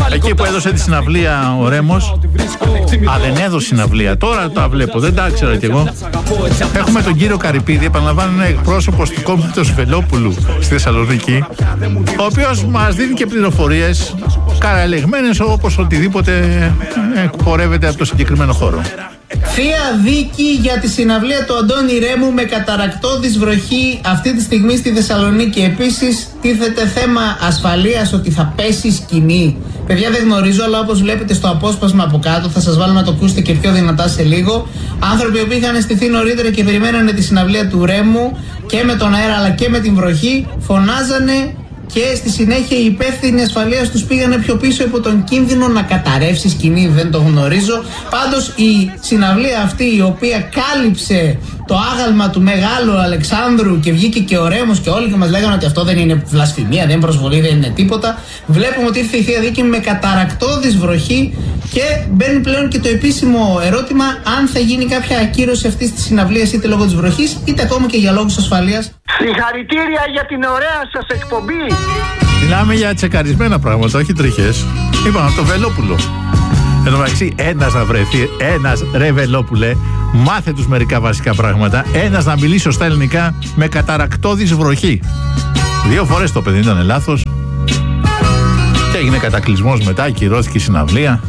Εκεί που έδωσε τη συναυλία ο Ρέμος. Δεν έδωσε συναυλία. Τώρα τα βλέπω, δεν τα ήξερα κι εγώ. Έχουμε τον κύριο Καρυπίδη, επαναλαμβάνω, είναι εκπρόσωπος του κόμματος Βελόπουλου στη Θεσσαλονίκη, ο οποίος μας δίνει και πληροφορίες καραελεγμένες όπως οτιδήποτε εκπορεύεται από το συγκεκριμένο χώρο. Θεία δίκη για τη συναυλία του Αντώνη Ρέμου με καταρακτώδης βροχή αυτή τη στιγμή στη Θεσσαλονίκη. Επίσης τίθεται θέμα ασφαλείας, ότι θα πέσει σκηνή. Παιδιά, δεν γνωρίζω, αλλά όπως βλέπετε στο απόσπασμα από κάτω, θα σας βάλω να το ακούσετε και πιο δυνατά σε λίγο. Άνθρωποι που είχαν στηθεί νωρίτερα και περιμένανε τη συναυλία του Ρέμου και με τον αέρα αλλά και με την βροχή, φωνάζανε. Και στη συνέχεια οι υπεύθυνοι ασφαλείας τους πήγανε πιο πίσω υπό τον κίνδυνο να καταρρεύσει σκηνή, δεν το γνωρίζω. Πάντως η συναυλία αυτή, η οποία κάλυψε το άγαλμα του Μεγάλου Αλεξάνδρου και βγήκε και ο Ρέμος και όλοι και μας λέγανε ότι αυτό δεν είναι βλασφημία, δεν είναι προσβολή, δεν είναι τίποτα. Βλέπουμε ότι ήρθε η Θεία Δίκη με καταρακτώδης βροχή και μπαίνει πλέον και το επίσημο ερώτημα αν θα γίνει κάποια ακύρωση αυτής της συναυλίας είτε λόγω της βροχής είτε ακόμα και για λόγους ασφαλείας. Συγχαρητήρια για την ωραία σας εκπομπή. Μιλάμε για τσεκαρισμένα πράγματα, όχι τριχές. Είπαμε από το Βελόπουλο. Εν τω μεταξύ, ένας να βρεθεί, ένας ρε Βελόπουλε, μάθε τους μερικά βασικά πράγματα. Ένας να μιλήσει σωστά ελληνικά με καταρακτώδης βροχή. 2 φορές το παιδί ήταν λάθος. Και έγινε κατακλυσμός μετά, ακυρώθηκε η συναυλία.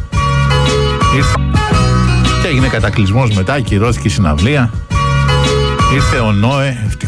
Και έγινε κατακλυσμός μετά, ακυρώθηκε η συναυλία. Ήρθε ο Νόε,